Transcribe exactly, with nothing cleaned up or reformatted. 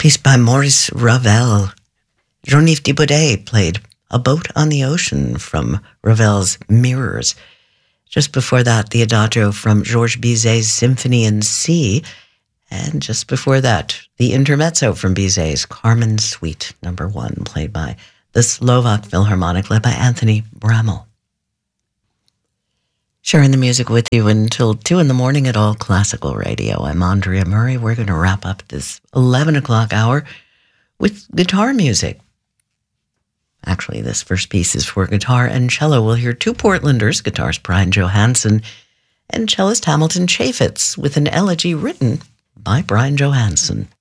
piece by Maurice Ravel. Jean-Yves Thibaudet played A Boat on the Ocean from Ravel's Mirrors. Just before that, the Adagio from Georges Bizet's Symphony in C. And just before that, the Intermezzo from Bizet's Carmen Suite number one, played by the Slovak Philharmonic, led by Anthony Bramall. Sharing the music with you until two in the morning at All Classical Radio. I'm Andrea Murray. We're going to wrap up this eleven o'clock hour with guitar music. Actually, this first piece is for guitar and cello. We'll hear two Portlanders, guitarist Brian Johansson and cellist Hamilton Chaffetz, with an elegy written by Brian Johansson.